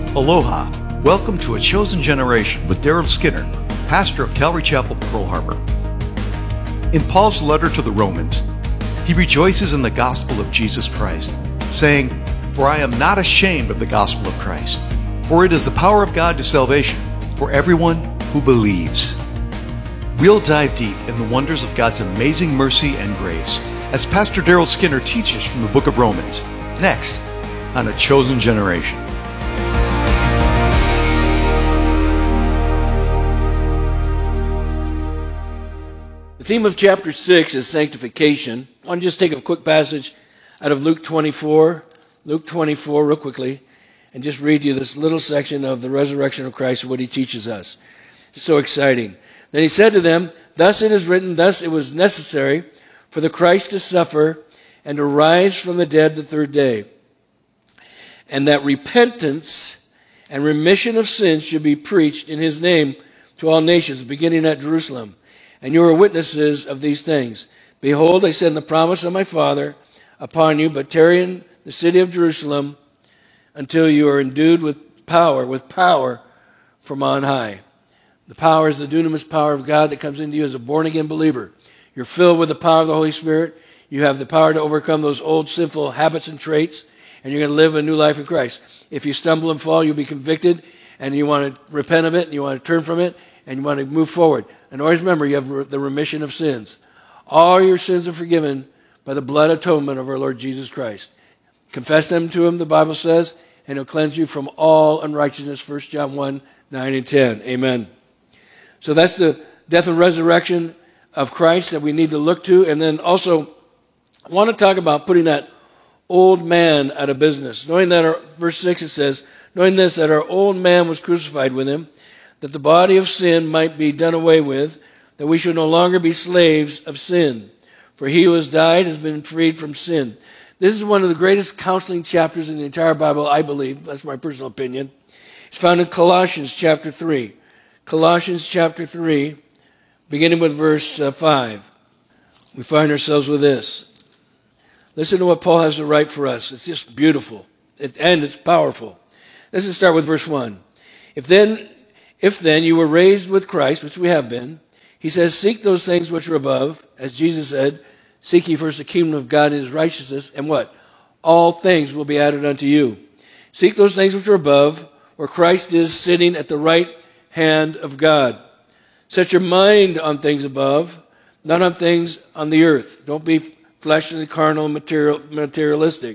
Aloha. Welcome to A Chosen Generation with Daryl Skinner, pastor of Calvary Chapel, Pearl Harbor. In Paul's letter to the Romans, he rejoices in the gospel of Jesus Christ, saying, "For I am not ashamed of the gospel of Christ, for it is the power of God to salvation for everyone who believes." We'll dive deep in the wonders of God's amazing mercy and grace as Pastor Daryl Skinner teaches from the book of Romans, next on A Chosen Generation. The theme of chapter 6 is sanctification. I want to just take a quick passage out of Luke 24 real quickly, and just read you this little section of the resurrection of Christ and what he teaches us. It's so exciting. Then he said to them, "Thus it is written, thus it was necessary for the Christ to suffer and to rise from the dead the third day, and that repentance and remission of sins should be preached in his name to all nations, beginning at Jerusalem. And you are witnesses of these things. Behold, I send the promise of my Father upon you, but tarry in the city of Jerusalem until you are endued with power from on high." The power is the dunamis power of God that comes into you as a born-again believer. You're filled with the power of the Holy Spirit. You have the power to overcome those old sinful habits and traits, and you're going to live a new life in Christ. If you stumble and fall, you'll be convicted, and you want to repent of it, and you want to turn from it, and you want to move forward. And always remember, you have the remission of sins. All your sins are forgiven by the blood atonement of our Lord Jesus Christ. Confess them to him, the Bible says, and he'll cleanse you from all unrighteousness, 1 John 1, 9 and 10. Amen. So that's the death and resurrection of Christ that we need to look to. And then also, I want to talk about putting that old man out of business. Knowing that, verse 6 it says, "Knowing this, that our old man was crucified with him, that the body of sin might be done away with, that we should no longer be slaves of sin. For he who has died has been freed from sin." This is one of the greatest counseling chapters in the entire Bible, I believe. That's my personal opinion. It's found in Colossians chapter 3. Colossians chapter 3, beginning with verse 5. We find ourselves with this. Listen to what Paul has to write for us. It's just beautiful, and it's powerful. Let's just start with verse 1. If then you were raised with Christ, which we have been, he says, "Seek those things which are above," as Jesus said, "Seek ye first the kingdom of God and his righteousness, and what? All things will be added unto you." Seek those things which are above, where Christ is sitting at the right hand of God. Set your mind on things above, not on things on the earth. Don't be fleshly, carnal, materialistic.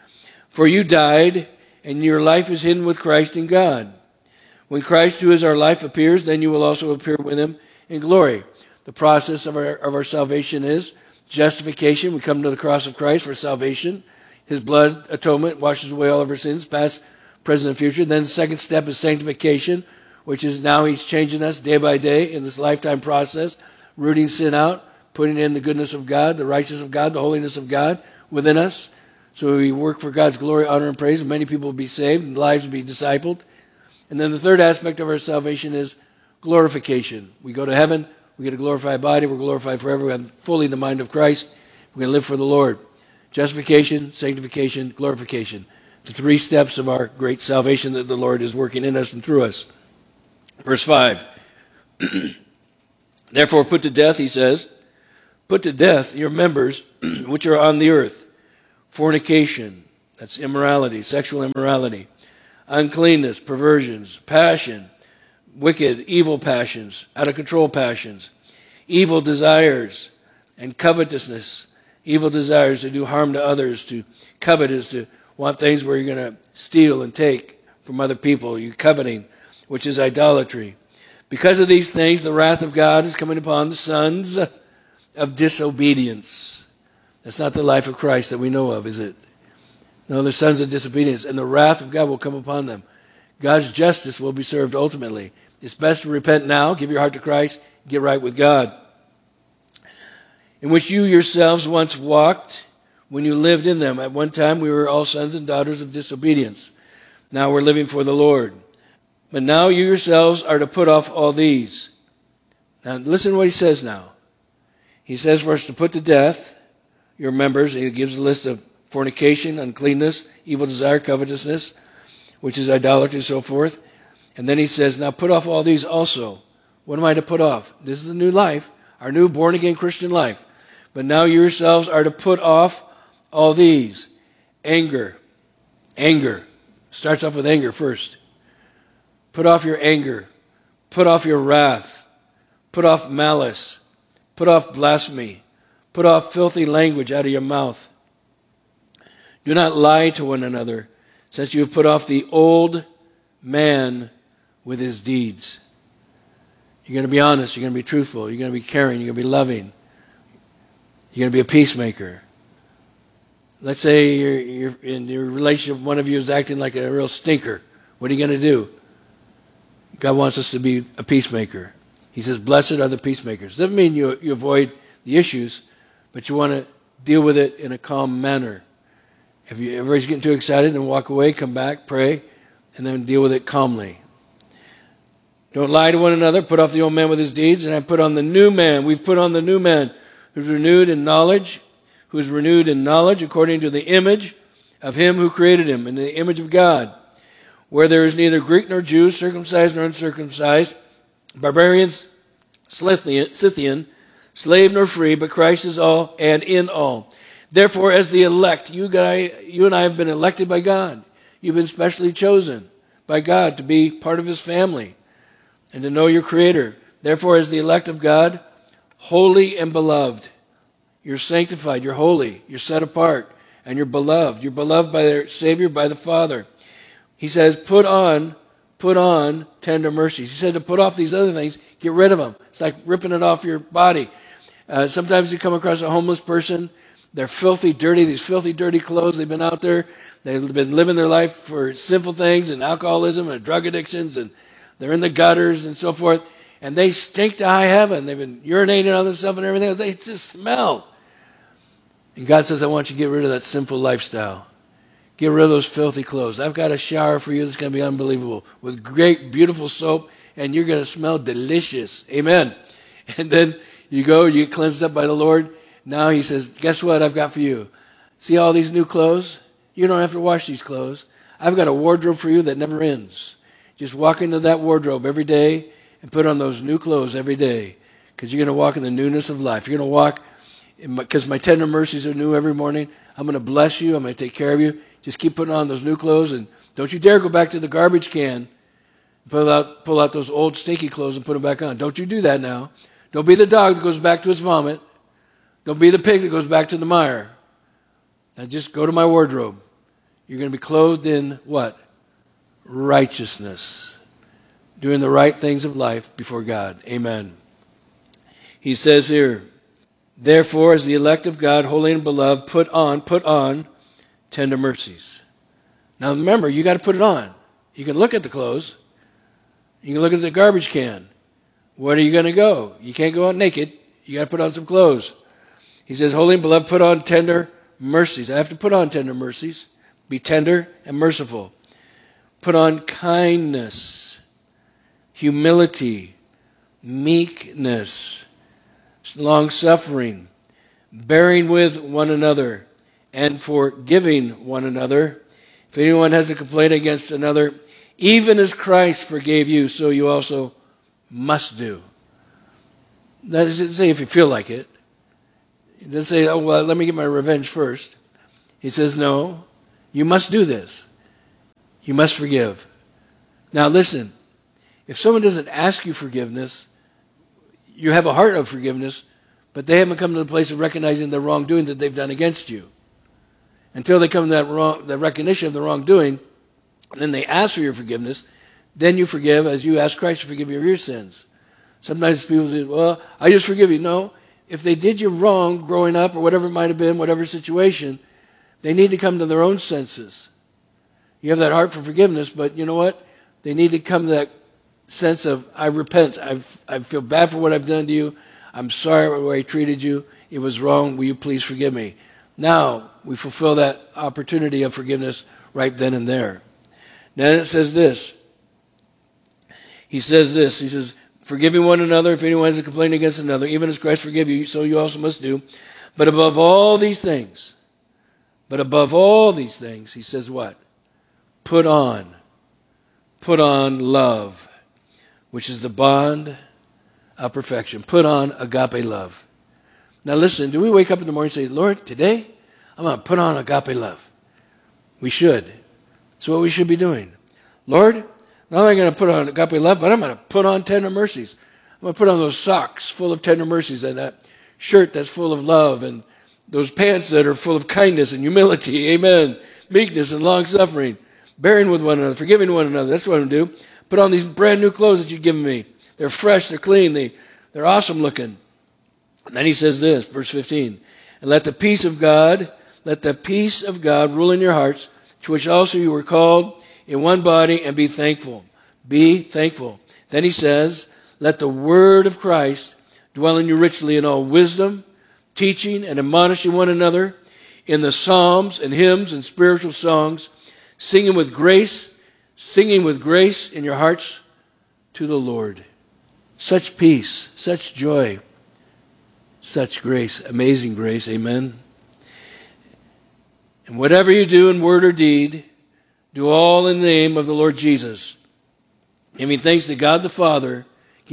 For you died, and your life is hidden with Christ in God. When Christ, who is our life, appears, then you will also appear with him in glory. The process of our salvation is justification. We come to the cross of Christ for salvation. His blood atonement washes away all of our sins, past, present, and future. Then the second step is sanctification, which is now he's changing us day by day in this lifetime process, rooting sin out, putting in the goodness of God, the righteousness of God, the holiness of God within us. So we work for God's glory, honor, and praise, and many people will be saved, and lives will be discipled. And then the third aspect of our salvation is glorification. We go to heaven, we get a glorified body, we're glorified forever, we have fully the mind of Christ, we're going to live for the Lord. Justification, sanctification, glorification. The three steps of our great salvation that the Lord is working in us and through us. Verse 5. "Therefore put to death," he says, "put to death your members which are on the earth. Fornication," that's immorality, sexual immorality. "Uncleanness," perversions. "Passion," wicked, evil passions, out of control passions. "Evil desires," and covetousness. Evil desires to do harm to others. To covet is to want things where you're going to steal and take from other people. You're coveting, which is idolatry. "Because of these things, the wrath of God is coming upon the sons of disobedience." That's not the life of Christ that we know of, is it? No, the sons of disobedience. "And the wrath of God will come upon them." God's justice will be served ultimately. It's best to repent now, give your heart to Christ, get right with God. "In which you yourselves once walked when you lived in them. At one time we were all sons and daughters of disobedience. Now we're living for the Lord. But now you yourselves are to put off all these." Now listen to what he says now. He says for us to put to death your members, and he gives a list of fornication, uncleanness, evil desire, covetousness, which is idolatry and so forth. And then he says, now put off all these also. What am I to put off? This is the new life, our new born-again Christian life. But now yourselves are to put off all these. Anger. Anger. Starts off with anger first. Put off your anger. Put off your wrath. Put off malice. Put off blasphemy. Put off filthy language out of your mouth. Do not lie to one another, since you have put off the old man with his deeds. You're going to be honest. You're going to be truthful. You're going to be caring. You're going to be loving. You're going to be a peacemaker. Let's say you're in your relationship, one of you is acting like a real stinker. What are you going to do? God wants us to be a peacemaker. He says, blessed are the peacemakers. Doesn't mean you avoid the issues, but you want to deal with it in a calm manner. If everybody's getting too excited, then walk away, come back, pray, and then deal with it calmly. Don't lie to one another. Put off the old man with his deeds, and I put on the new man. We've put on the new man who's renewed in knowledge, according to the image of him who created him, in the image of God, where there is neither Greek nor Jew, circumcised nor uncircumcised, barbarian, Scythian, slave nor free, but Christ is all and in all. Therefore, as the elect, you and I have been elected by God. You've been specially chosen by God to be part of his family and to know your Creator. Therefore, as the elect of God, holy and beloved, you're sanctified, you're holy, you're set apart, and you're beloved. You're beloved by their Savior, by the Father. He says, put on tender mercies. He said to put off these other things, get rid of them. It's like ripping it off your body. Sometimes you come across a homeless person. They're filthy, dirty, these filthy, dirty clothes. They've been out there. They've been living their life for sinful things and alcoholism and drug addictions, and they're in the gutters and so forth. And they stink to high heaven. They've been urinating on themselves and everything else. They just smell. And God says, I want you to get rid of that sinful lifestyle. Get rid of those filthy clothes. I've got a shower for you that's going to be unbelievable with great, beautiful soap, and you're going to smell delicious. Amen. And then you go, you get cleansed up by the Lord. Now he says, guess what I've got for you? See all these new clothes? You don't have to wash these clothes. I've got a wardrobe for you that never ends. Just walk into that wardrobe every day and put on those new clothes every day, because you're going to walk in the newness of life. You're going to walk, because my tender mercies are new every morning. I'm going to bless you. I'm going to take care of you. Just keep putting on those new clothes, and don't you dare go back to the garbage can, pull out those old stinky clothes and put them back on. Don't you do that now. Don't be the dog that goes back to its vomit. Don't be the pig that goes back to the mire. Now just go to my wardrobe. You're going to be clothed in what? Righteousness. Doing the right things of life before God. Amen. He says here, therefore, as the elect of God, holy and beloved, put on tender mercies. Now remember, you got to put it on. You can look at the clothes. You can look at the garbage can. Where are you going to go? You can't go out naked. You got to put on some clothes. He says, holy and beloved, put on tender mercies. I have to put on tender mercies. Be tender and merciful. Put on kindness, humility, meekness, long-suffering, bearing with one another, and forgiving one another. If anyone has a complaint against another, even as Christ forgave you, so you also must do. That doesn't say if you feel like it. He doesn't say, oh, well, let me get my revenge first. He says, no, you must do this. You must forgive. Now listen, if someone doesn't ask you forgiveness, you have a heart of forgiveness, but they haven't come to the place of recognizing the wrongdoing that they've done against you. Until they come to that recognition of the wrongdoing, and then they ask for your forgiveness, then you forgive as you ask Christ to forgive you of your sins. Sometimes people say, well, I just forgive you. No, if they did you wrong growing up or whatever it might have been, whatever situation, they need to come to their own senses. You have that heart for forgiveness, but you know what? They need to come to that sense of, I repent. I feel bad for what I've done to you. I'm sorry for the way I treated you. It was wrong. Will you please forgive me? Now we fulfill that opportunity of forgiveness right then and there. Then it says this. He says, forgiving one another if anyone has a complaint against another, even as Christ forgave you, so you also must do. But above all these things, he says what? Put on put on love, which is the bond of perfection. Put on agape love. Now listen, do we wake up in the morning and say, Lord, today I'm going to put on agape love? We should. That's what we should be doing. Lord, not only am I going to put on agape love, but I'm going to put on tender mercies. I'm going to put on those socks full of tender mercies and that shirt that's full of love and those pants that are full of kindness and humility. Amen. Meekness and long-suffering. Bearing with one another. Forgiving one another. That's what I'm going to do. Put on these brand new clothes that you've given me. They're fresh. They're clean. They're awesome looking. And then he says this, verse 15. And let the peace of God rule in your hearts, to which also you were called in one body, and be thankful. Be thankful. Then he says, let the word of Christ dwell in you richly in all wisdom, teaching and admonishing one another in the psalms and hymns and spiritual songs, singing with grace in your hearts to the Lord. Such peace, such joy, such grace, amazing grace, amen. And whatever you do in word or deed, do all in the name of the Lord Jesus, giving thanks to God the Father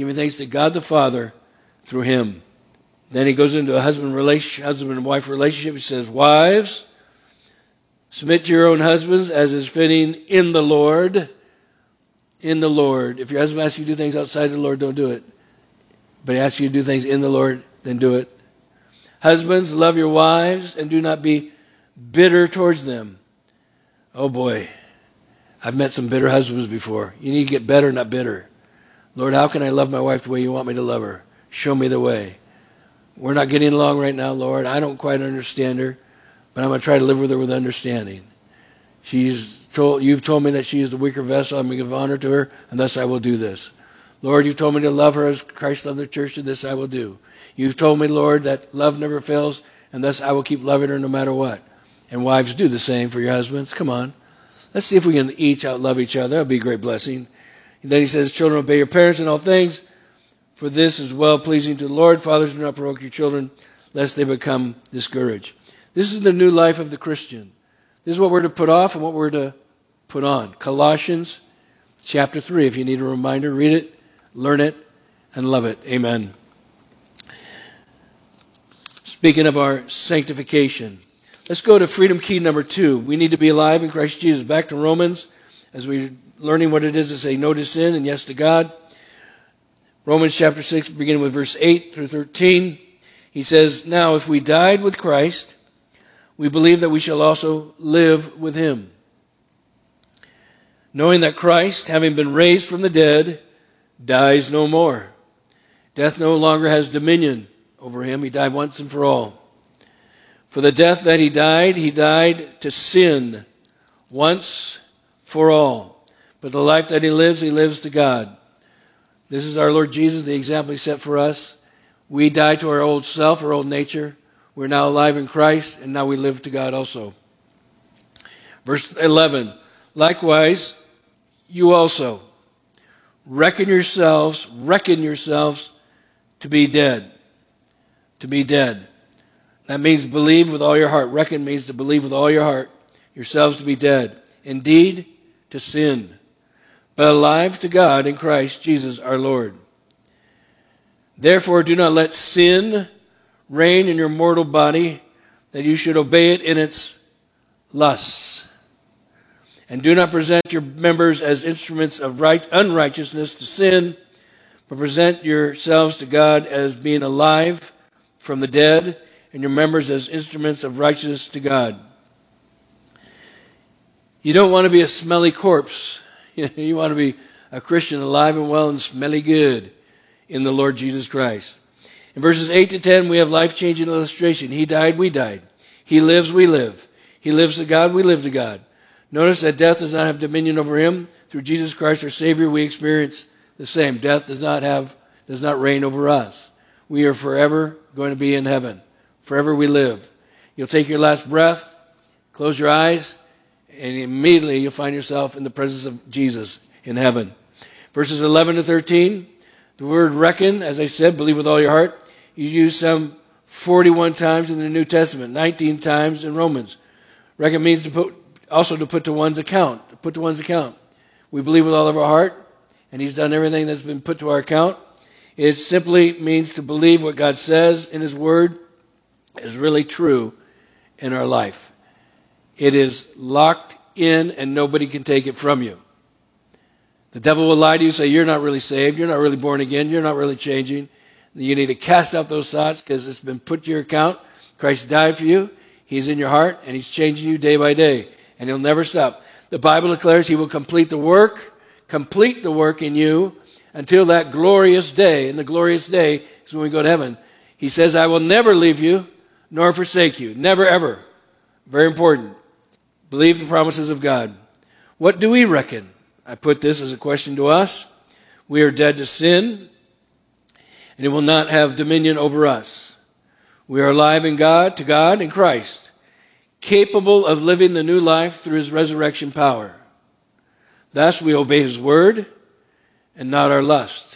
through him. Then he goes into a husband and wife relationship. He says, wives, submit to your own husbands as is fitting in the Lord. In the Lord. If your husband asks you to do things outside the Lord, don't do it. But he asks you to do things in the Lord, then do it. Husbands, love your wives and do not be bitter towards them. Oh boy, I've met some bitter husbands before. You need to get better, not bitter. Lord, how can I love my wife the way you want me to love her? Show me the way. We're not getting along right now, Lord. I don't quite understand her, but I'm going to try to live with her with understanding. You've told me that she is the weaker vessel. I'm going to give honor to her, and thus I will do this. Lord, you've told me to love her as Christ loved the church, and this I will do. You've told me, Lord, that love never fails, and thus I will keep loving her no matter what. And wives, do the same for your husbands. Come on. Let's see if we can each outlove each other. That'll be a great blessing. And then he says, children, obey your parents in all things, for this is well-pleasing to the Lord. Fathers, do not provoke your children, lest they become discouraged. This is the new life of the Christian. This is what we're to put off and what we're to put on. Colossians chapter 3. If you need a reminder, read it, learn it, and love it. Amen. Speaking of our sanctification, let's go to freedom key number 2. We need to be alive in Christ Jesus. Back to Romans, as we're learning what it is to say no to sin and yes to God. Romans chapter 6, beginning with verse 8 through 13. He says, now if we died with Christ, we believe that we shall also live with him. Knowing that Christ, having been raised from the dead, dies no more. Death no longer has dominion over him. He died once and for all. For the death that he died to sin once for all. But the life that he lives to God. This is our Lord Jesus, the example he set for us. We died to our old self, our old nature. We're now alive in Christ, and now we live to God also. Verse 11, likewise, you also reckon yourselves to be dead. To be dead. That means believe with all your heart. Reckon means to believe with all your heart. Yourselves to be dead. Indeed, to sin. But alive to God in Christ Jesus our Lord. Therefore, do not let sin reign in your mortal body, that you should obey it in its lusts. And do not present your members as instruments of unrighteousness to sin, but present yourselves to God as being alive from the dead, and your members as instruments of righteousness to God. You don't want to be a smelly corpse. You want to be a Christian alive and well and smelly good in the Lord Jesus Christ. In verses 8 to 10, we have life-changing illustration. He died, we died. He lives, we live. He lives to God, we live to God. Notice that death does not have dominion over him. Through Jesus Christ, our Savior, we experience the same. Death does not reign over us. We are forever going to be in heaven. Forever we live. You'll take your last breath, close your eyes, and immediately you'll find yourself in the presence of Jesus in heaven. Verses 11 to 13, the word reckon, as I said, believe with all your heart, is used some 41 times in the New Testament, 19 times in Romans. Reckon means to put to one's account. Put to one's account. we believe with all of our heart, and he's done everything that's been put to our account. It simply means to believe what God says in his word is really true in our life. It is locked in and nobody can take it from you. The devil will lie to you, say you're not really saved, you're not really born again, you're not really changing. You need to cast out those thoughts because it's been put to your account. Christ died for you. He's in your heart and he's changing you day by day. And he'll never stop. The Bible declares he will complete the work in you until that glorious day. And the glorious day is when we go to heaven. He says, I will never leave you nor forsake you. Never, ever. Very important. Believe the promises of God. What do we reckon? I put this as a question to us. We are dead to sin, and it will not have dominion over us. We are alive in God, to God in Christ, capable of living the new life through his resurrection power. Thus, we obey his word and not our lust.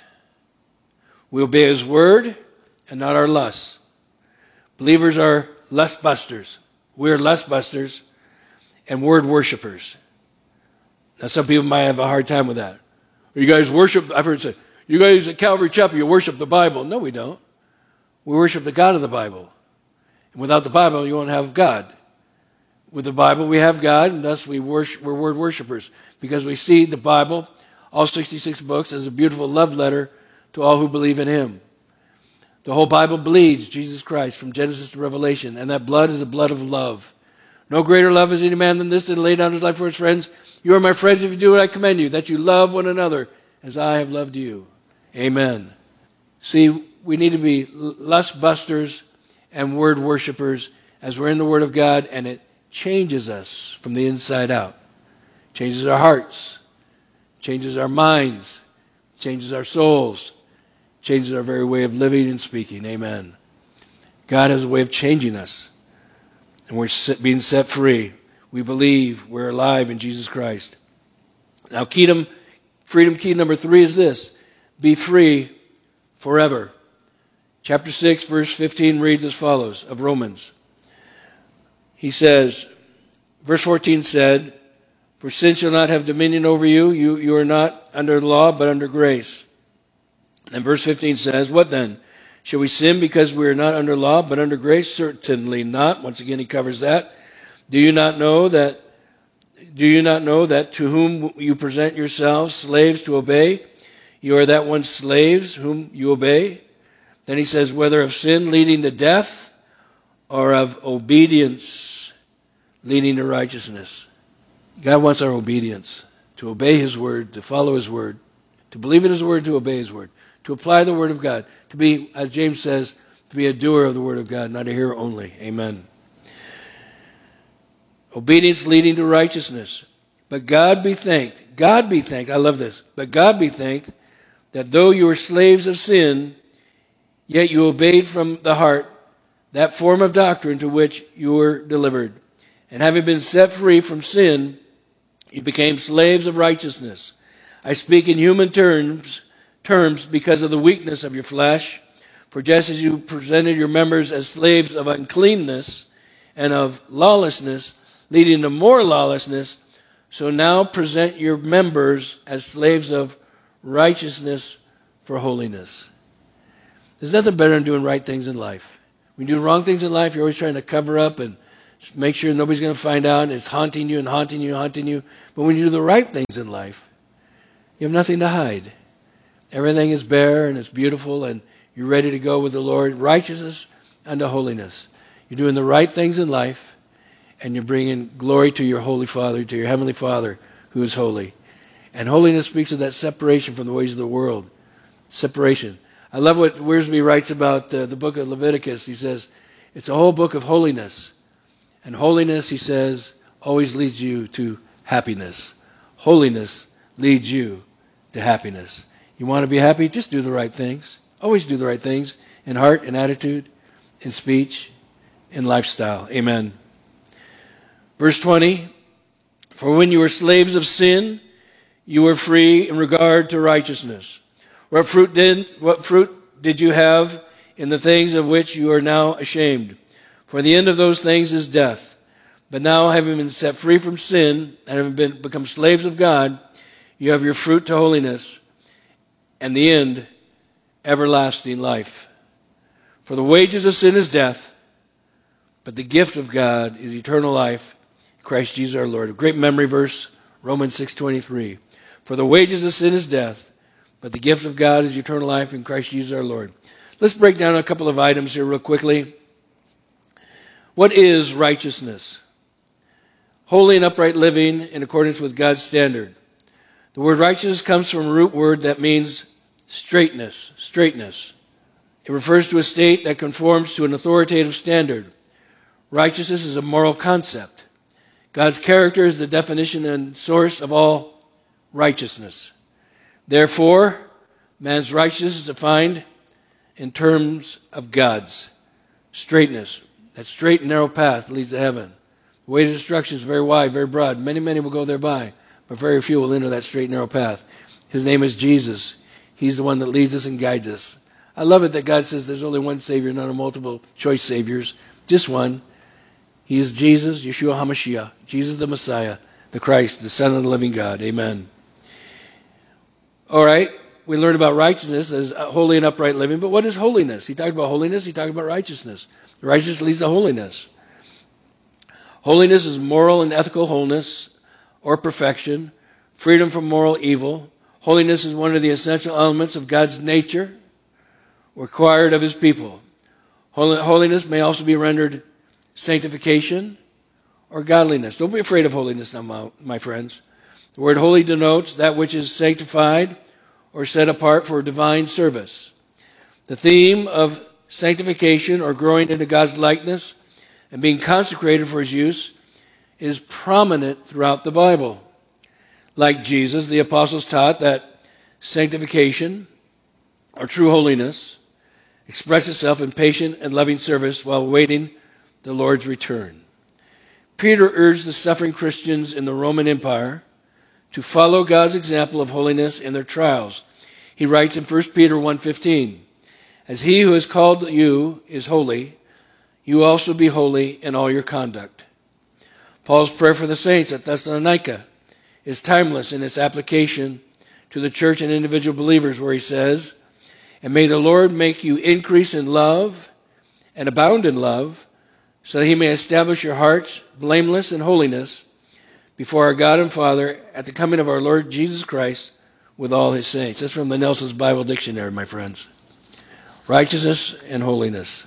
We obey his word and not our lust. Believers are lust busters. We are lust busters and word worshipers. Now, some people might have a hard time with that. You guys worship, I've heard it say, you guys at Calvary Chapel, you worship the Bible. No, we don't. We worship the God of the Bible. And without the Bible, you won't have God. With the Bible, we have God, and thus we're word worshipers. Because we see the Bible, all 66 books, as a beautiful love letter to all who believe in him. The whole Bible bleeds Jesus Christ from Genesis to Revelation, and that blood is the blood of love. No greater love has any man than this, to lay down his life for his friends. You are my friends if you do what I command you, that you love one another as I have loved you. Amen. See, we need to be lust busters and word worshipers as we're in the Word of God, and it changes us from the inside out. Changes our hearts, changes our minds, changes our souls, changes our very way of living and speaking. Amen. God has a way of changing us, and we're being set free. We believe we're alive in Jesus Christ. Now, freedom key number 3 is this: be free forever. Chapter 6, verse 15 reads as follows of Romans. He says, verse 14 said, for sin shall not have dominion over you. You are not under the law, but under grace. And verse 15 says, what then? Shall we sin because we are not under law, but under grace? Certainly not. Once again, he covers that. Do you not know that to whom you present yourselves slaves to obey, you are that one slaves whom you obey? Then he says, whether of sin leading to death or of obedience leading to righteousness. God wants our obedience, to obey his word, to follow his word, to believe in his word, to obey his word, to apply the word of God, to be, as James says, to be a doer of the word of God, not a hearer only. Amen. Obedience leading to righteousness. But God be thanked, I love this, but God be thanked that though you were slaves of sin, yet you obeyed from the heart that form of doctrine to which you were delivered. And having been set free from sin, you became slaves of righteousness. I speak in human terms because of the weakness of your flesh. For just as you presented your members as slaves of uncleanness and of lawlessness, leading to more lawlessness, so now present your members as slaves of righteousness for holiness. There's nothing better than doing right things in life. When you do wrong things in life, you're always trying to cover up and make sure nobody's going to find out, and it's haunting you and haunting you and haunting you. But when you do the right things in life, you have nothing to hide. Everything is bare and it's beautiful, and you're ready to go with the Lord. Righteousness unto holiness. You're doing the right things in life, and you're bringing glory to your Holy Father, to your Heavenly Father, who is holy. And holiness speaks of that separation from the ways of the world. Separation. I love what Wiersbe writes about the book of Leviticus. He says, it's a whole book of holiness. And holiness, he says, always leads you to happiness. Holiness leads you to happiness. You want to be happy? Just do the right things. Always do the right things in heart, in attitude, in speech, in lifestyle. Amen. Verse 20, for when you were slaves of sin, you were free in regard to righteousness. What fruit did you have in the things of which you are now ashamed? For the end of those things is death. But now, having been set free from sin and having become slaves of God, You have your fruit to holiness, and the end, everlasting life. For the wages of sin is death, but the gift of God is eternal life in Christ Jesus our Lord. A great memory verse, Romans 6:23. For the wages of sin is death, but the gift of God is eternal life in Christ Jesus our Lord. Let's break down a couple of items here real quickly. What is righteousness? Holy and upright living in accordance with God's standard. The word righteousness comes from a root word that means straightness. It refers to a state that conforms to an authoritative standard. Righteousness is a moral concept. God's character is the definition and source of all righteousness. Therefore, man's righteousness is defined in terms of God's straightness. That straight and narrow path leads to heaven. The way to destruction is very wide, very broad. Many will go thereby, but very few will enter that straight and narrow path. His name is Jesus. He's the one that leads us and guides us. I love it that God says there's only one Savior, not a multiple choice Saviors. Just one. He is Jesus, Yeshua HaMashiach, Jesus the Messiah, the Christ, the Son of the living God. Amen. All right, we learned about righteousness as holy and upright living, but what is holiness? He talked about holiness, he talked about righteousness. Righteousness leads to holiness. Holiness is moral and ethical wholeness or perfection, freedom from moral evil. Holiness is one of the essential elements of God's nature, required of his people. Holiness may also be rendered sanctification or godliness. Don't be afraid of holiness now, my friends. The word holy denotes that which is sanctified or set apart for divine service. The theme of sanctification or growing into God's likeness and being consecrated for his use is prominent throughout the Bible. Like Jesus, the apostles taught that sanctification, or true holiness, expresses itself in patient and loving service while waiting the Lord's return. Peter urged the suffering Christians in the Roman Empire to follow God's example of holiness in their trials. He writes in 1 Peter 1:15, "As he who has called you is holy, you also be holy in all your conduct." Paul's prayer for the saints at Thessalonica is timeless in its application to the church and individual believers, where he says, "And may the Lord make you increase in love and abound in love, so that he may establish your hearts blameless in holiness before our God and Father at the coming of our Lord Jesus Christ with all his saints." That's from the Nelson's Bible Dictionary, my friends. Righteousness and holiness.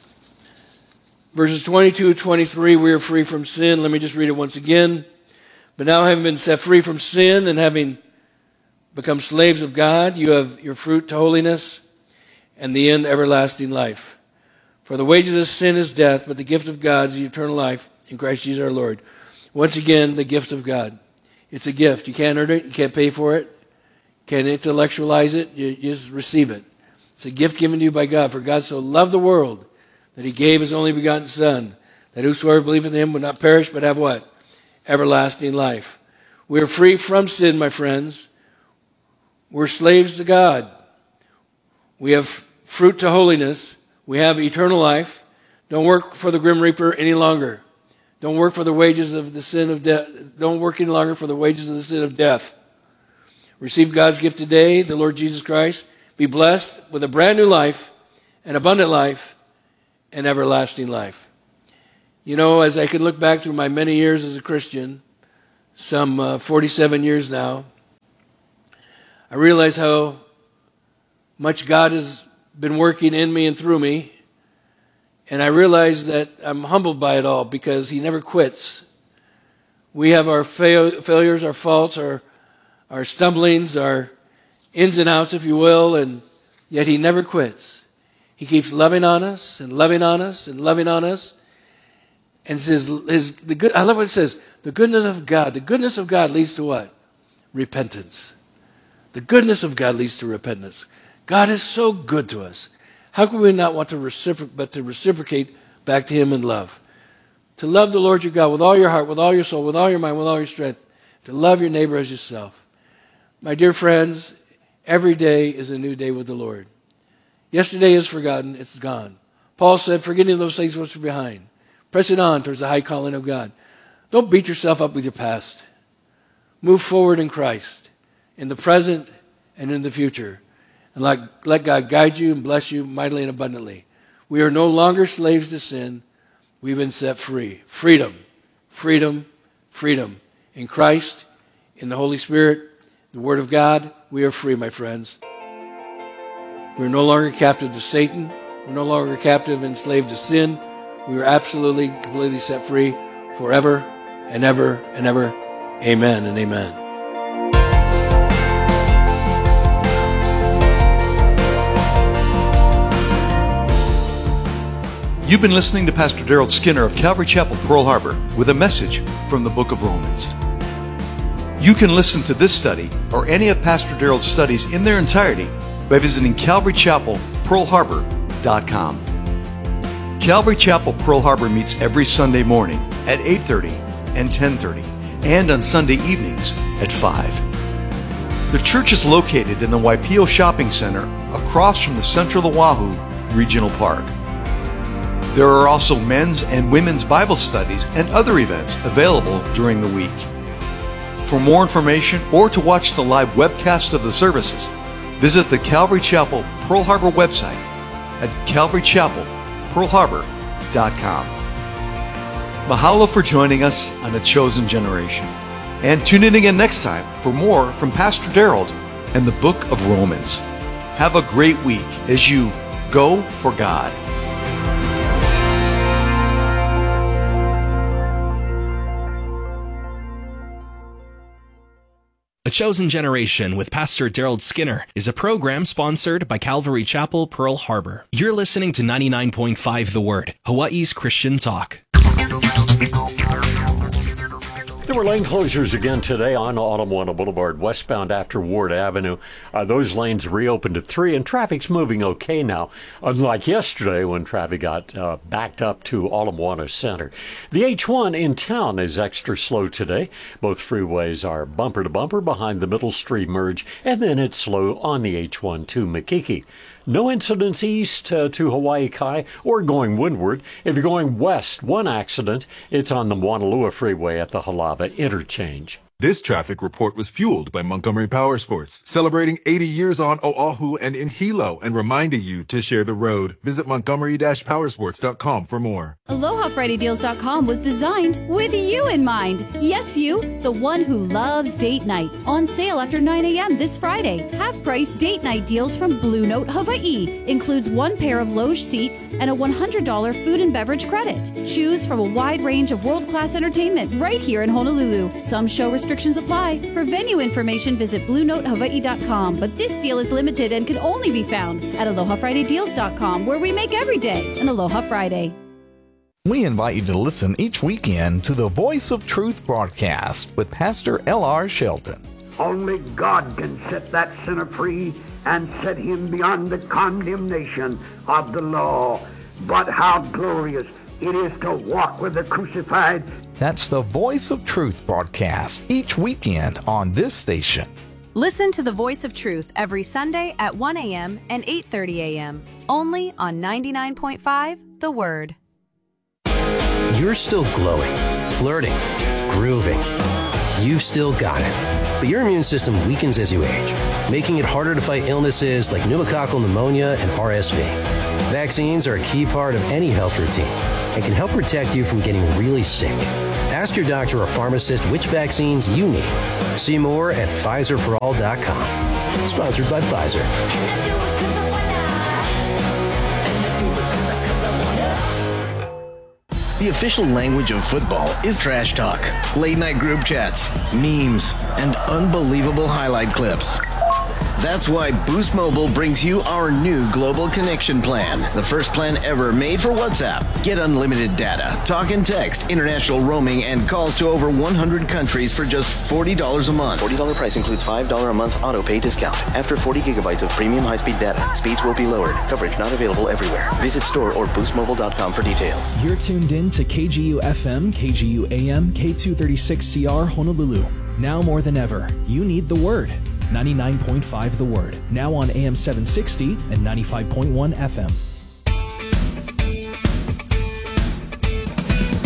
Verses 22-23, we are free from sin. Let me just read it once again. "But now, having been set free from sin and having become slaves of God, you have your fruit to holiness and the end everlasting life. For the wages of sin is death, but the gift of God is eternal life in Christ Jesus our Lord." Once again, the gift of God. It's a gift. You can't earn it. You can't pay for it. You can't intellectualize it. You just receive it. It's a gift given to you by God. For God so loved the world that he gave his only begotten Son, that whosoever believeth in him would not perish, but have what? Everlasting life. We are free from sin, my friends. We're slaves to God. We have fruit to holiness. We have eternal life. Don't work for the grim reaper any longer. Don't work for the wages of the sin of death. Don't work any longer for the wages of the sin of death. Receive God's gift today, the Lord Jesus Christ. Be blessed with a brand new life, an abundant life, and everlasting life. You know, as I can look back through my many years as a Christian, some 47 years now, I realize how much God has been working in me and through me. And I realize that I'm humbled by it all because he never quits. We have our failures, our faults, our stumblings, our ins and outs, if you will, and yet he never quits. He keeps loving on us and loving on us and loving on us. And says, I love what it says, the goodness of God leads to what? Repentance. The goodness of God leads to repentance. God is so good to us. How can we not want to reciprocate back to him in love? To love the Lord your God with all your heart, with all your soul, with all your mind, with all your strength. To love your neighbor as yourself. My dear friends, every day is a new day with the Lord. Yesterday is forgotten, it's gone. Paul said, forgetting those things which are behind, pressing on towards the high calling of God. Don't beat yourself up with your past. Move forward in Christ. in the present and in the future. And let God guide you and bless you mightily and abundantly. We are no longer slaves to sin. We've been set free. Freedom, freedom, freedom. In Christ, in the Holy Spirit, the Word of God, we are free, my friends. We're no longer captive to Satan. We're no longer captive and enslaved to sin. We are absolutely, completely set free forever and ever and ever. Amen and amen. You've been listening to Pastor Daryl Skinner of Calvary Chapel, Pearl Harbor, with a message from the book of Romans. You can listen to this study or any of Pastor Daryl's studies in their entirety by visiting CalvaryChapelPearlHarbor.com. Calvary Chapel, Pearl Harbor meets every Sunday morning at 8:30 and 10:30, and on Sunday evenings at 5. The church is located in the Waipio Shopping Center across from the Central Oahu Regional Park. There are also men's and women's Bible studies and other events available during the week. For more information or to watch the live webcast of the services, visit the Calvary Chapel Pearl Harbor website at CalvaryChapelPearlHarbor.com. Mahalo for joining us on A Chosen Generation. And tune in again next time for more from Pastor Daryl and the book of Romans. Have a great week as you go for God. A Chosen Generation with Pastor Daryl Skinner is a program sponsored by Calvary Chapel, Pearl Harbor. You're listening to 99.5 The Word, Hawaii's Christian talk. There were lane closures again today on Ala Moana Boulevard, westbound after Ward Avenue. Those lanes reopened at 3, and traffic's moving okay now, unlike yesterday when traffic got backed up to Ala Moana Center. The H1 in town is extra slow today. Both freeways are bumper to bumper behind the Middle Street merge, and then it's slow on the H1 to Makiki. No incidents east to Hawaii Kai or going windward. If you're going west, one accident. It's on the Moanalua Freeway at the Halava Interchange. This traffic report was fueled by Montgomery Powersports, celebrating 80 years on Oahu and in Hilo and reminding you to share the road. Visit Montgomery-Powersports.com for more. AlohaFridayDeals.com was designed with you in mind. Yes, you, the one who loves date night. On sale after 9 a.m. this Friday. Half-price date night deals from Blue Note Hawaii. Includes 1 pair of loge seats and a $100 food and beverage credit. Choose from a wide range of world-class entertainment right here in Honolulu. Some show restrictions apply. For venue information, visit BlueNoteHawaii.com. But this deal is limited and can only be found at AlohaFridayDeals.com, where we make every day an Aloha Friday. We invite you to listen each weekend to the Voice of Truth broadcast with Pastor L.R. Shelton. Only God can set that sinner free and set him beyond the condemnation of the law. But how glorious it is to walk with the crucified. That's the Voice of Truth broadcast each weekend on this station. Listen to the Voice of Truth every Sunday at 1 a.m. and 8:30 a.m. only on 99.5 The Word. You're still glowing, flirting, grooving. You've still got it. But your immune system weakens as you age, making it harder to fight illnesses like pneumococcal pneumonia and RSV. Vaccines are a key part of any health routine and can help protect you from getting really sick. Ask your doctor or pharmacist which vaccines you need. See more at PfizerForAll.com. Sponsored by Pfizer. The official language of football is trash talk, late-night group chats, memes, and unbelievable highlight clips. That's why Boost Mobile brings you our new Global Connection Plan, the first plan ever made for WhatsApp. Get unlimited data, talk and text, international roaming, and calls to over 100 countries for just $40 a month. $40 price includes $5 a month auto pay discount. After 40 gigabytes of premium high-speed data, speeds will be lowered. Coverage not available everywhere. Visit store or boostmobile.com for details. You're tuned in to KGU FM, KGU AM, K236CR Honolulu. Now more than ever, you need the Word. 99.5 The Word, now on AM 760 and 95.1 FM.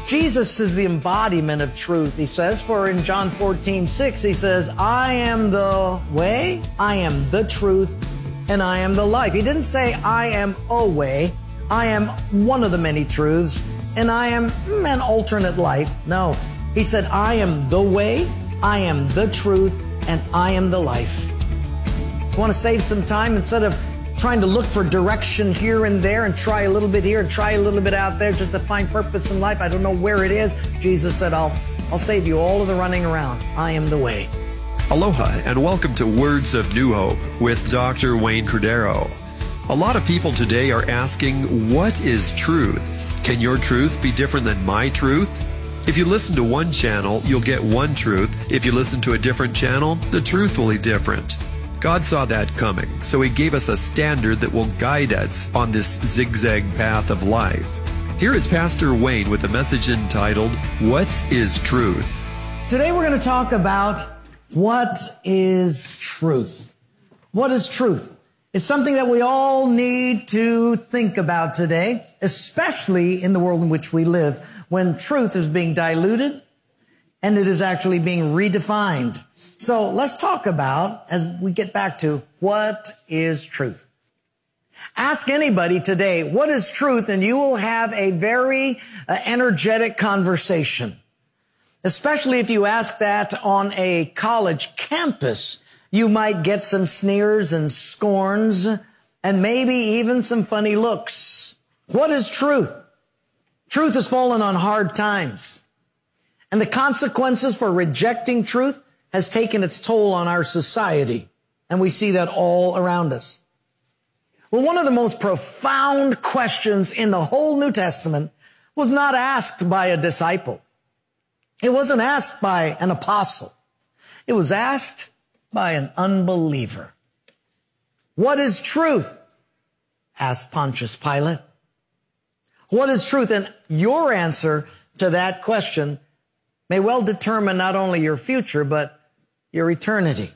Jesus is the embodiment of truth, he says, for in John 14:6, he says, I am the way, I am the truth, and I am the life. He didn't say, I am a way, I am one of the many truths, and I am an alternate life. No, he said, I am the way, I am the truth, and I am the life. You want to save some time instead of trying to look for direction here and there and try a little bit here and try a little bit out there just to find purpose in life. I don't know where it is. Jesus said, I'll save you all of the running around. I am the way. Aloha and welcome to Words of New Hope with Dr. Wayne Cordero. A lot of people today are asking, what is truth? Can your truth be different than my truth? If you listen to one channel, you'll get one truth. If you listen to a different channel, the truth will be different. God saw that coming, so he gave us a standard that will guide us on this zigzag path of life. Here is Pastor Wayne with a message entitled, What is Truth? Today we're going to talk about what is truth. What is truth? It's something that we all need to think about today, especially in the world in which we live, when truth is being diluted and it is actually being redefined. So let's talk about, as we get back to, what is truth? Ask anybody today, what is truth? And you will have a very energetic conversation. Especially if you ask that on a college campus, you might get some sneers and scorns and maybe even some funny looks. What is truth? Truth has fallen on hard times. And the consequences for rejecting truth has taken its toll on our society. And we see that all around us. Well, one of the most profound questions in the whole New Testament was not asked by a disciple. It wasn't asked by an apostle. It was asked by an unbeliever. What is truth? Asked Pontius Pilate. What is truth? And your answer to that question may well determine not only your future, but your eternity.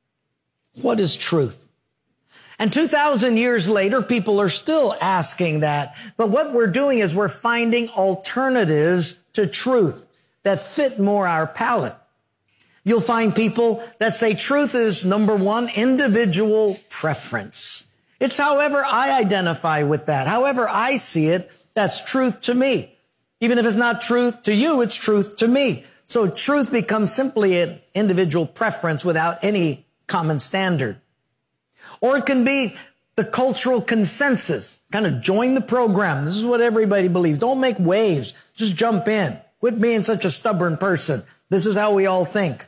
What is truth? And 2,000 years later, people are still asking that. But what we're doing is we're finding alternatives to truth that fit more our palate. You'll find people that say truth is, number one, individual preference. It's however I identify with that. However I see it, that's truth to me. Even if it's not truth to you, it's truth to me. So truth becomes simply an individual preference without any common standard. Or it can be the cultural consensus. Kind of join the program. This is what everybody believes. Don't make waves. Just jump in. Quit being such a stubborn person. This is how we all think.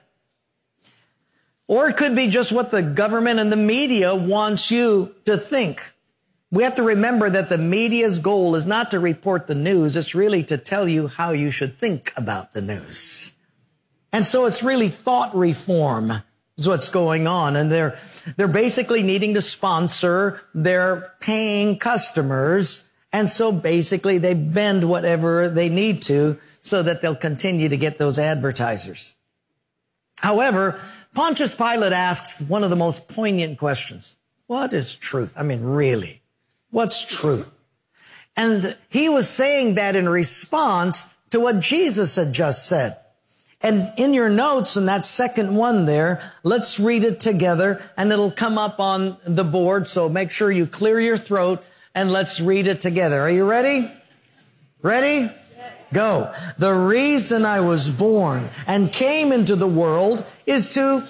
Or it could be just what the government and the media wants you to think. We have to remember that the media's goal is not to report the news. It's really to tell you how you should think about the news. And so it's really thought reform is what's going on. And they're basically needing to sponsor their paying customers. And so basically they bend whatever they need to so that they'll continue to get those advertisers. However, Pontius Pilate asks one of the most poignant questions. What is truth? I mean, really? What's truth? And he was saying that in response to what Jesus had just said. And in your notes, in that second one there, let's read it together and it'll come up on the board. So make sure you clear your throat and let's read it together. Are you ready? Ready? Yes. Go. The reason I was born and came into the world is to...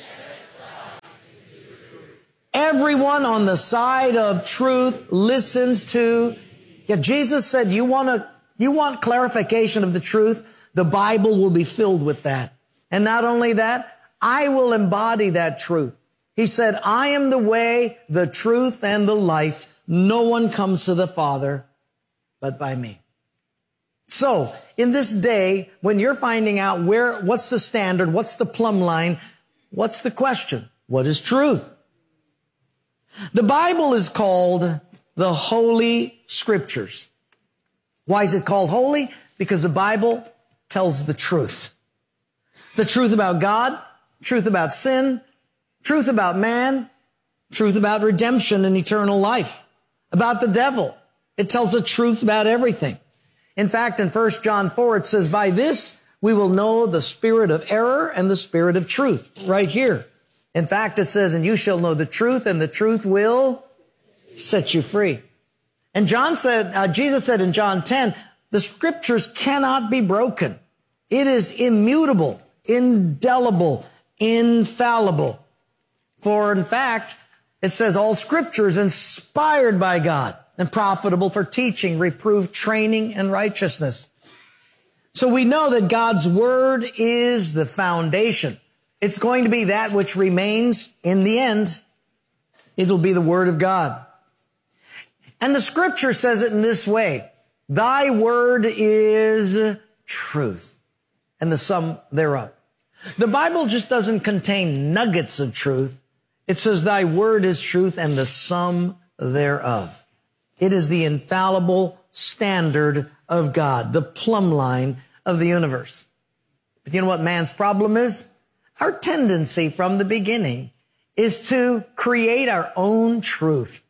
Everyone on the side of truth listens to... Yeah, Jesus said, you want clarification of the truth? The Bible will be filled with that. And not only that, I will embody that truth. He said, I am the way, the truth, and the life. No one comes to the Father but by me. So, in this day, when you're finding out what's the standard, what's the plumb line, what's the question? What is truth? The Bible is called the Holy Scriptures. Why is it called holy? Because the Bible tells the truth. The truth about God, truth about sin, truth about man, truth about redemption and eternal life, about the devil. It tells the truth about everything. In fact, in 1 John 4, it says, by this we will know the spirit of error and the spirit of truth. Right here. In fact, it says, and you shall know the truth, and the truth will set you free. And Jesus said in John 10, the scriptures cannot be broken. It is immutable, indelible, infallible. For in fact, it says all scripture is inspired by God and profitable for teaching, reproof, training, and righteousness. So we know that God's word is the foundation. It's going to be that which remains in the end. It'll be the word of God. And the scripture says it in this way. Thy word is truth, and the sum thereof. The Bible just doesn't contain nuggets of truth. It says thy word is truth and the sum thereof. It is the infallible standard of God, the plumb line of the universe. But you know what man's problem is? Our tendency from the beginning is to create our own truth.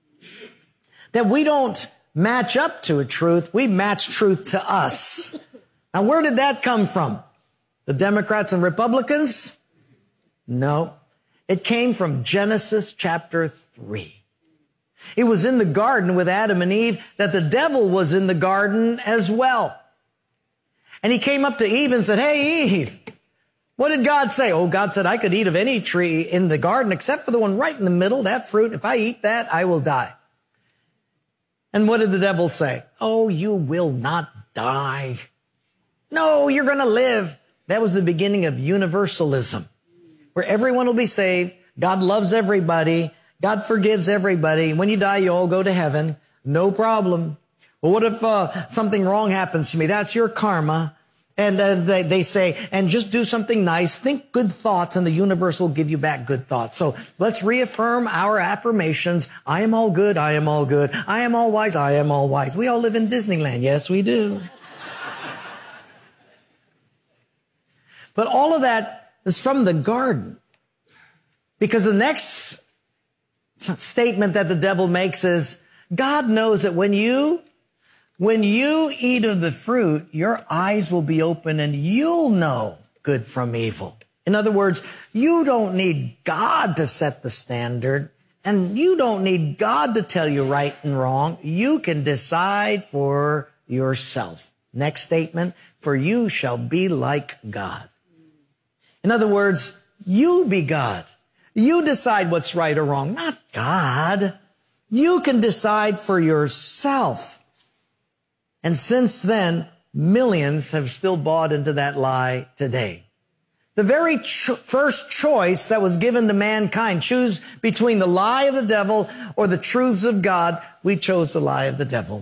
That we don't match up to a truth, we match truth to us. Now, where did that come from? The Democrats and Republicans? No. It came from Genesis chapter 3. It was in the garden with Adam and Eve that the devil was in the garden as well. And he came up to Eve and said, hey, Eve, what did God say? Oh, God said, I could eat of any tree in the garden except for the one right in the middle, that fruit. If I eat that, I will die. And what did the devil say? Oh, you will not die. No, you're going to live. That was the beginning of universalism, where everyone will be saved. God loves everybody. God forgives everybody. When you die, you all go to heaven. No problem. Well, what if something wrong happens to me? That's your karma. And they say, and just do something nice. Think good thoughts, and the universe will give you back good thoughts. So let's reaffirm our affirmations. I am all good. I am all good. I am all wise. I am all wise. We all live in Disneyland. Yes, we do. But all of that is from the garden. Because the next statement that the devil makes is, God knows that when you eat of the fruit, your eyes will be open and you'll know good from evil. In other words, you don't need God to set the standard, and you don't need God to tell you right and wrong. You can decide for yourself. Next statement, for you shall be like God. In other words, you be God. You decide what's right or wrong, not God. You can decide for yourself. And since then, millions have still bought into that lie today. The very first choice that was given to mankind, choose between the lie of the devil or the truths of God, we chose the lie of the devil.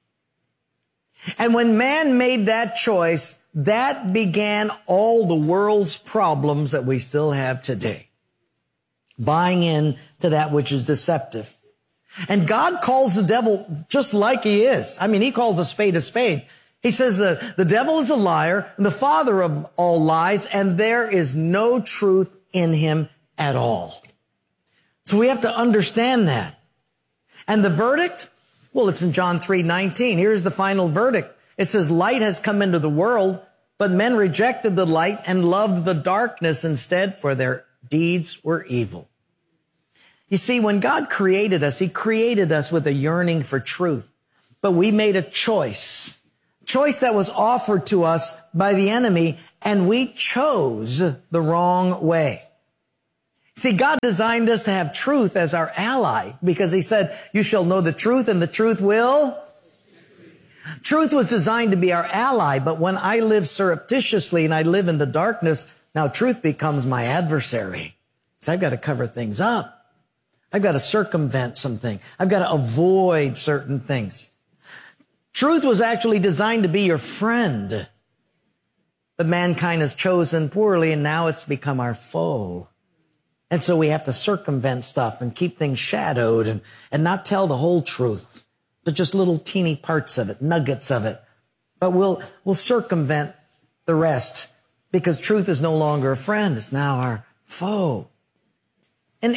And when man made that choice, that began all the world's problems that we still have today. Buying in to that which is deceptive. And God calls the devil just like he is. I mean, he calls a spade a spade. He says the devil is a liar, and the father of all lies, and there is no truth in him at all. So we have to understand that. And the verdict? Well, it's in John 3:19. Here's the final verdict. It says, light has come into the world, but men rejected the light and loved the darkness instead, for their deeds were evil. You see, when God created us, he created us with a yearning for truth. But we made a choice that was offered to us by the enemy, and we chose the wrong way. See, God designed us to have truth as our ally, because he said, you shall know the truth, and the truth will. Truth was designed to be our ally, but when I live surreptitiously and I live in the darkness, now truth becomes my adversary. So I've got to cover things up. I've got to circumvent something. I've got to avoid certain things. Truth was actually designed to be your friend, but mankind has chosen poorly, and now it's become our foe. And so we have to circumvent stuff and keep things shadowed and not tell the whole truth, but just little teeny parts of it, nuggets of it. But we'll circumvent the rest, because truth is no longer a friend. It's now our foe. In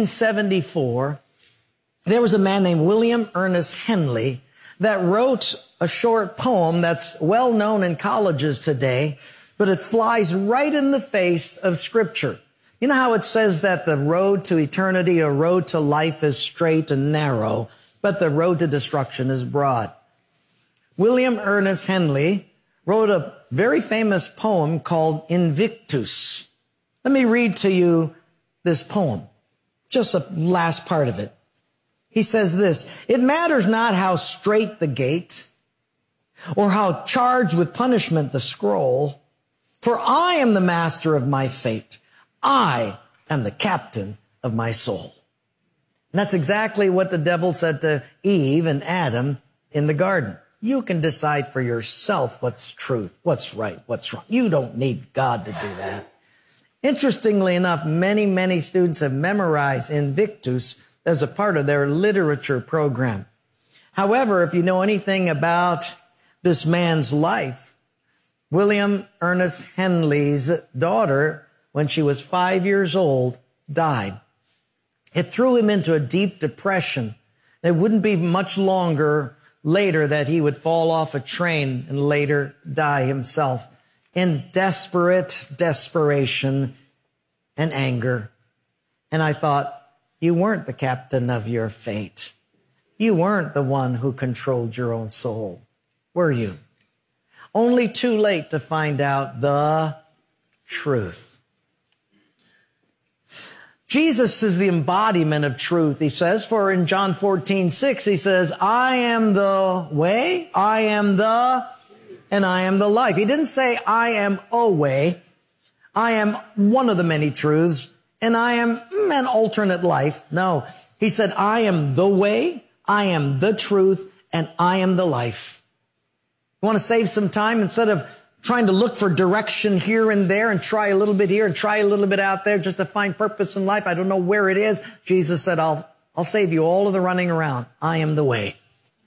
1874, there was a man named William Ernest Henley that wrote a short poem that's well known in colleges today, but it flies right in the face of Scripture. You know how it says that the road to eternity or road to life is straight and narrow, but the road to destruction is broad. William Ernest Henley wrote a very famous poem called Invictus. Let me read to you this poem, just the last part of it. He says this: "It matters not how straight the gate, or how charged with punishment the scroll, for I am the master of my fate. I am the captain of my soul." And that's exactly what the devil said to Eve and Adam in the garden. You can decide for yourself what's truth, what's right, what's wrong. You don't need God to do that. Interestingly enough, many students have memorized Invictus as a part of their literature program. However, if you know anything about this man's life, William Ernest Henley's daughter, when she was 5 years old, died. It threw him into a deep depression. It wouldn't be much longer later that he would fall off a train and later die himself in desperate desperation and anger. And I thought, you weren't the captain of your fate. You weren't the one who controlled your own soul, were you? Only too late to find out the truth. Jesus is the embodiment of truth, he says, for in John 14:6, he says, I am the way, I am the, and I am the life. He didn't say, I am a way, I am one of the many truths, and I am an alternate life. No, he said, I am the way, I am the truth, and I am the life. You want to save some time? Instead of trying to look for direction here and there and try a little bit here and try a little bit out there just to find purpose in life, I don't know where it is. Jesus said, I'll save you all of the running around. I am the way.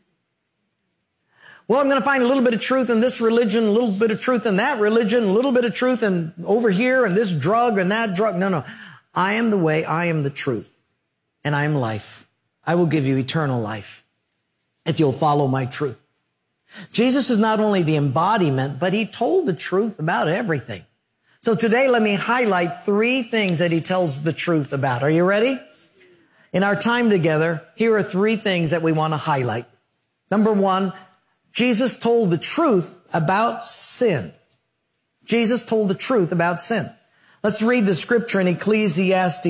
Well, I'm going to find a little bit of truth in this religion, a little bit of truth in that religion, a little bit of truth in over here and this drug and that drug. No. I am the way, I am the truth, and I am life. I will give you eternal life if you'll follow my truth. Jesus is not only the embodiment, but he told the truth about everything. So today, let me highlight 3 things that he tells the truth about. Are you ready? In our time together, here are 3 things that we want to highlight. Number 1, Jesus told the truth about sin. Jesus told the truth about sin. Let's read the scripture in Ecclesiastes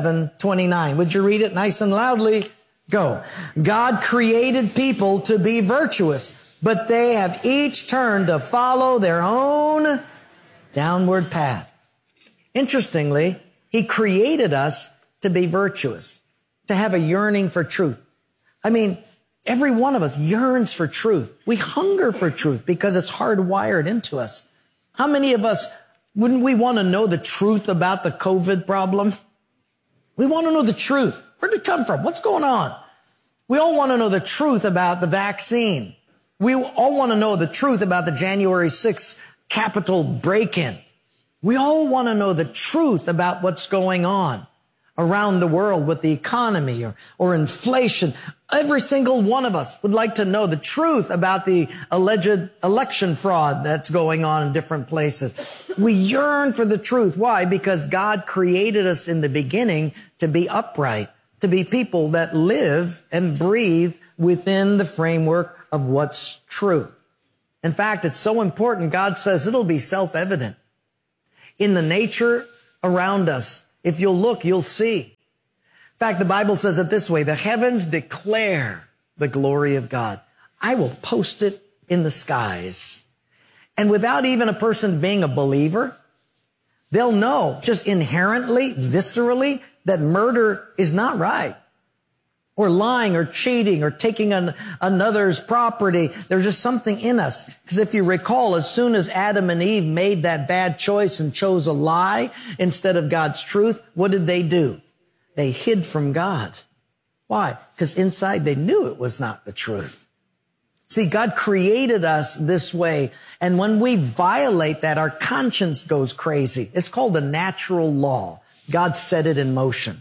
7:29. Would you read it nice and loudly? Go. God created people to be virtuous, but they have each turned to follow their own downward path. Interestingly, he created us to be virtuous, to have a yearning for truth. I mean, every one of us yearns for truth. We hunger for truth because it's hardwired into us. How many of us wouldn't we want to know the truth about the COVID problem? We want to know the truth. Where did it come from? What's going on? We all want to know the truth about the vaccine. We all want to know the truth about the January 6th Capitol break-in. We all want to know the truth about what's going on around the world with the economy or inflation. Every single one of us would like to know the truth about the alleged election fraud that's going on in different places. We yearn for the truth. Why? Because God created us in the beginning to be upright, to be people that live and breathe within the framework of what's true. In fact, it's so important, God says it'll be self-evident in the nature around us. If you'll look, you'll see. In fact, the Bible says it this way: the heavens declare the glory of God. I will post it in the skies. And without even a person being a believer, they'll know just inherently, viscerally, that murder is not right. Or lying or cheating or taking another's property. There's just something in us. Because if you recall, as soon as Adam and Eve made that bad choice and chose a lie instead of God's truth, what did they do? They hid from God. Why? Because inside they knew it was not the truth. See, God created us this way. And when we violate that, our conscience goes crazy. It's called the natural law. God set it in motion.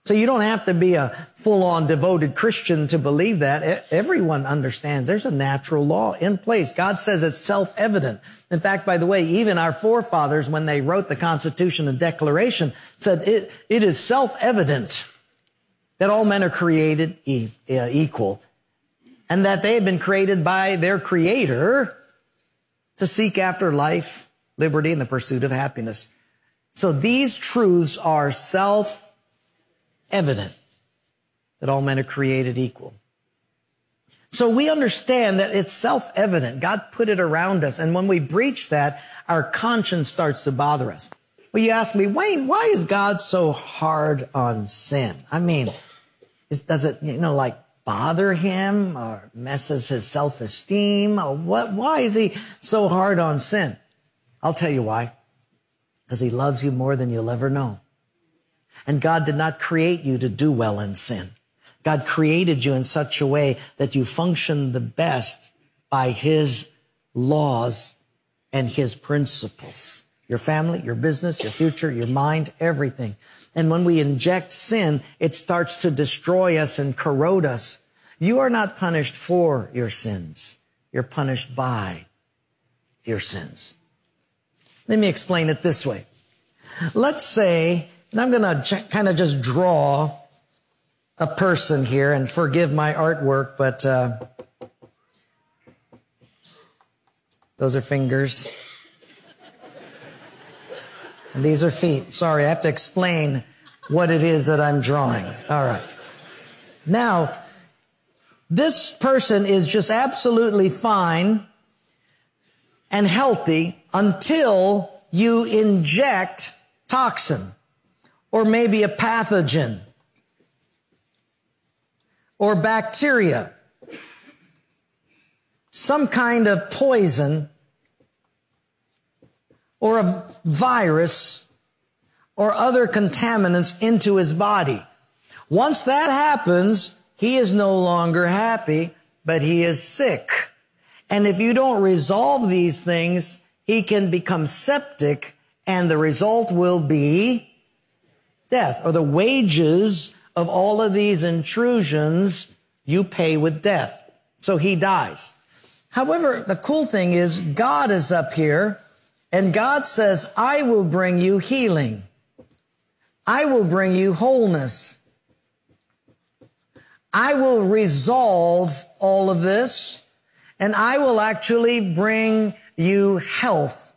So you don't have to be a full-on devoted Christian to believe that. Everyone understands there's a natural law in place. God says it's self-evident. In fact, by the way, even our forefathers, when they wrote the Constitution and Declaration, said it is self-evident that all men are created equal, and that they have been created by their Creator to seek after life, liberty, and the pursuit of happiness. So these truths are self-evident, that all men are created equal. So we understand that it's self-evident. God put it around us. And when we breach that, our conscience starts to bother us. Well, you ask me, Wayne, why is God so hard on sin? I mean, does it, like bother him or messes his self-esteem? Or what? Why is he so hard on sin? I'll tell you why. Because he loves you more than you'll ever know. And God did not create you to do well in sin. God created you in such a way that you function the best by his laws and his principles. Your family, your business, your future, your mind, everything. And when we inject sin, it starts to destroy us and corrode us. You are not punished for your sins. You're punished by your sins. Let me explain it this way. Let's say, and I'm going to kind of just draw a person here, and forgive my artwork, but those are fingers. And these are feet. Sorry, I have to explain what it is that I'm drawing. All right. Now, this person is just absolutely fine and healthy until you inject toxin or maybe a pathogen or bacteria, some kind of poison or a virus or other contaminants into his body. Once that happens, he is no longer happy, but he is sick. And if you don't resolve these things, he can become septic, and the result will be death, or the wages of all of these intrusions you pay with death. So he dies. However, the cool thing is God is up here, and God says, I will bring you healing. I will bring you wholeness. I will resolve all of this, and I will actually bring you health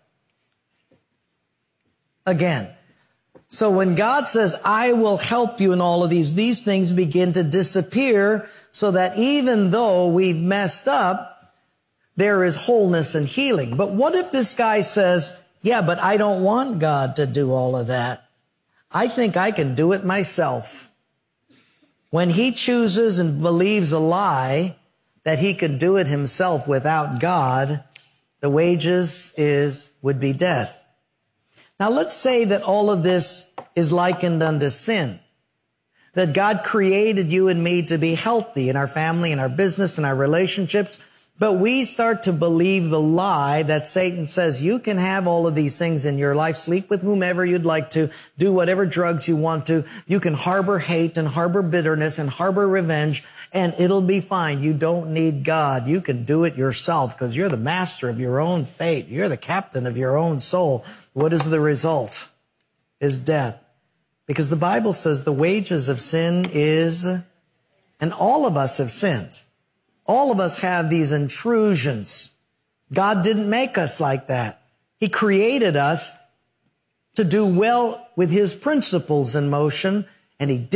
again. So when God says, I will help you in all of these things begin to disappear, so that even though we've messed up, there is wholeness and healing. But what if this guy says, yeah, but I don't want God to do all of that. I think I can do it myself. When he chooses and believes a lie that he could do it himself without God, the wages would be death. Now let's say that all of this is likened unto sin. That God created you and me to be healthy in our family, in our business, in our relationships. But we start to believe the lie that Satan says, you can have all of these things in your life, sleep with whomever you'd like to, do whatever drugs you want to. You can harbor hate and harbor bitterness and harbor revenge, and it'll be fine. You don't need God. You can do it yourself because you're the master of your own fate. You're the captain of your own soul. What is the result? Is death. Because the Bible says the wages of sin is, and all of us have sinned. All of us have these intrusions. God didn't make us like that. He created us to do well with his principles in motion, and he did